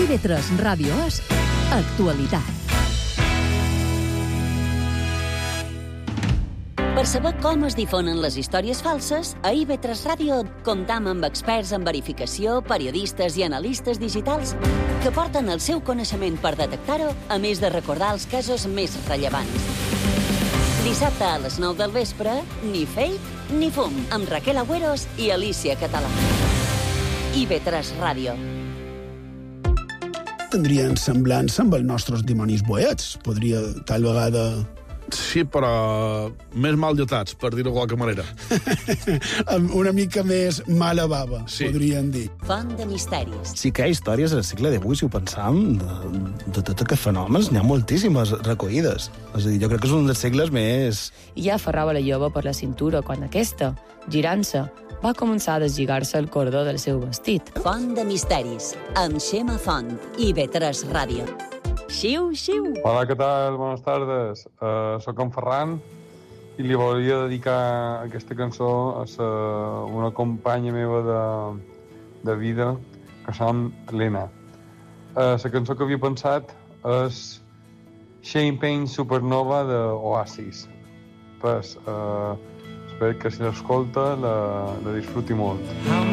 IB3 Ràdio és actualitat. Per saber com es difonen les històries falses, a IB3 Ràdio comptam amb experts en verificació, periodistes i analistes digitals que porten el seu coneixement per detectar-ho, a més de recordar els casos més rellevants. Dissabte a les 9 del vespre, ni fake ni fum, amb Raquel Agüeros i Alicia Català. IB3 Ràdio. Tindrien semblança amb els nostres dimonis boets. Podria, tal vegada... Sí, però més mal dotats, per dir-ho de qualque manera. Una mica més mala bava, sí. Podríem dir. Font de misteris. Sí que hi ha històries al segle XVIII, si ho pensam, de tots aquests fenòmens, n'hi ha moltíssimes recollides. És a dir, jo crec que és un dels segles més... I ja aferrava la jove per la cintura quan aquesta, girant-se, va començar a deslligar-se el cordó del seu vestit. Font de misteris, amb Xema Font, IB3 Ràdio. Xiu, xiu. Hola, què tal? Bones tardes. Soc en Ferran i li volia dedicar aquesta cançó a una companya meva de vida que som Lena. La cançó que havia pensat és Champagne Supernova d'Oasis. Pues, espero que si l'escolta la disfruti molt.